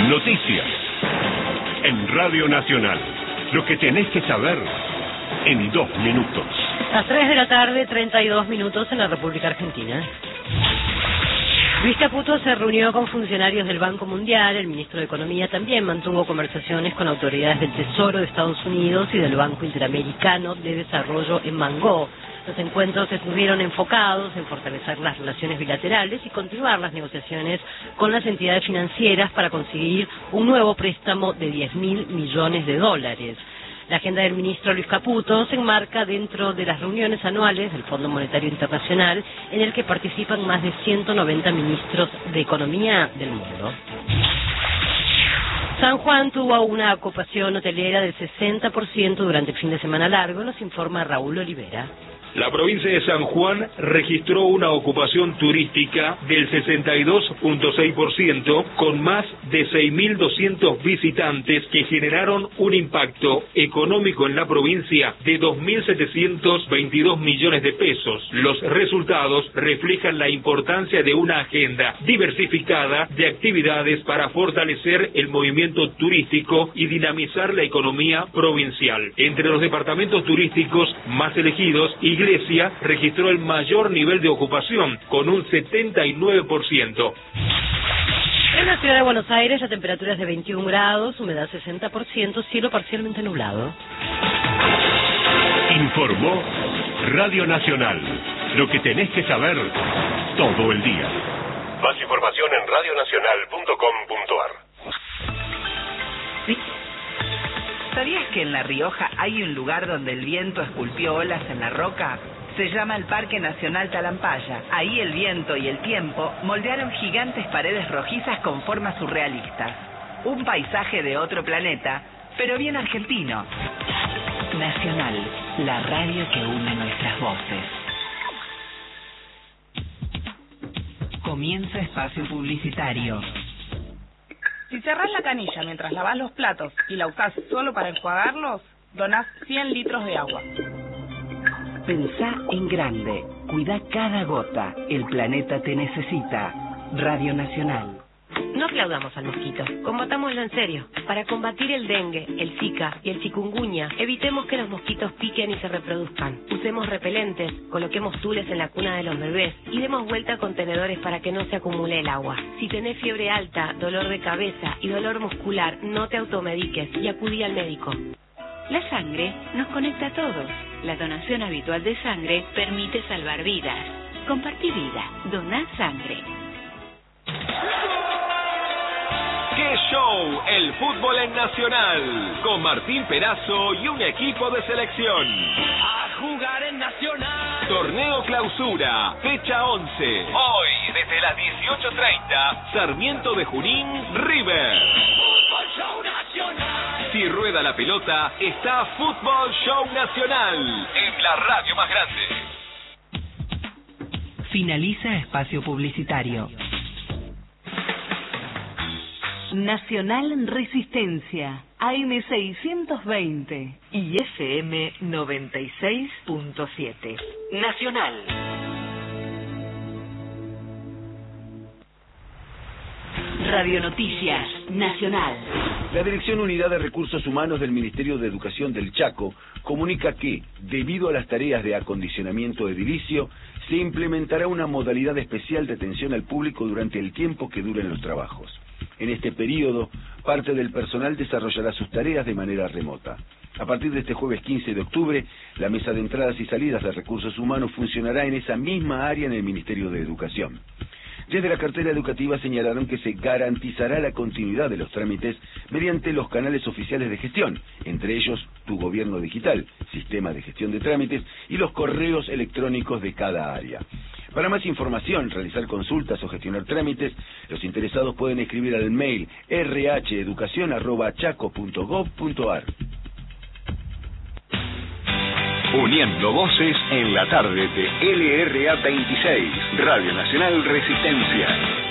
Noticias. En Radio Nacional. Lo que tenés que saber en 2 minutos. Las 3 de la tarde, 32 minutos en la República Argentina. Luis Caputo se reunió con funcionarios del Banco Mundial. El ministro de Economía también mantuvo conversaciones con autoridades del Tesoro de Estados Unidos y del Banco Interamericano de Desarrollo en Bangkok. Los encuentros estuvieron enfocados en fortalecer las relaciones bilaterales y continuar las negociaciones con las entidades financieras para conseguir un nuevo préstamo de $10.000 millones. La agenda del ministro Luis Caputo se enmarca dentro de las reuniones anuales del Fondo Monetario Internacional, en el que participan más de 190 ministros de Economía del mundo. San Juan tuvo una ocupación hotelera del 60% durante el fin de semana largo, nos informa Raúl Olivera. La provincia de San Juan registró una ocupación turística del 62.6%, con más de 6.200 visitantes que generaron un impacto económico en la provincia de 2.722 millones de pesos. Los resultados reflejan la importancia de una agenda diversificada de actividades para fortalecer el movimiento turístico y dinamizar la economía provincial. Entre los departamentos turísticos más elegidos, Iglesia registró el mayor nivel de ocupación, con un 79%. En la ciudad de Buenos Aires la temperatura es de 21 grados, humedad 60%, cielo parcialmente nublado. Informó Radio Nacional. Lo que tenés que saber todo el día. Más información en radionacional.com.ar. ¿Sabías que en La Rioja hay un lugar donde el viento esculpió olas en la roca? Se llama el Parque Nacional Talampaya. Ahí el viento y el tiempo moldearon gigantes paredes rojizas con formas surrealistas. Un paisaje de otro planeta, pero bien argentino. Nacional, la radio que une nuestras voces. Comienza espacio publicitario. Si cerrás la canilla mientras lavás los platos y la usás solo para enjuagarlos, donás 100 litros de agua. Pensá en grande. Cuida cada gota. El planeta te necesita. Radio Nacional. No aplaudamos al mosquito, combatámoslo en serio. Para combatir el dengue, el zika y el chikungunya, evitemos que los mosquitos piquen y se reproduzcan. Usemos repelentes, coloquemos tules en la cuna de los bebés y demos vuelta a contenedores para que no se acumule el agua. Si tenés fiebre alta, dolor de cabeza y dolor muscular, no te automediques y acudí al médico. La sangre nos conecta a todos. La donación habitual de sangre permite salvar vidas. Compartí vida. Doná sangre. ¡Qué show! El fútbol en Nacional, con Martín Perazo y un equipo de selección. A jugar en Nacional. Torneo Clausura, fecha 11. Hoy, desde las 18:30, Sarmiento de Junín, River. Fútbol Show Nacional. Si rueda la pelota, está Fútbol Show Nacional, en la radio más grande. Finaliza espacio publicitario. Nacional Resistencia, AM 620 y FM 96.7. Nacional. Radio Noticias Nacional. La Dirección Unidad de Recursos Humanos del Ministerio de Educación del Chaco comunica que, debido a las tareas de acondicionamiento edilicio, se implementará una modalidad especial de atención al público durante el tiempo que duren los trabajos. En este periodo, parte del personal desarrollará sus tareas de manera remota. A partir de este jueves 15 de octubre, la mesa de entradas y salidas de recursos humanos funcionará en esa misma área en el Ministerio de Educación. Desde la cartera educativa señalaron que se garantizará la continuidad de los trámites mediante los canales oficiales de gestión, entre ellos Tu Gobierno Digital, sistema de gestión de trámites, y los correos electrónicos de cada área. Para más información, realizar consultas o gestionar trámites, los interesados pueden escribir al mail rheducacion@chaco.gov.ar. Uniendo voces en la tarde de LRA 26, Radio Nacional Resistencia.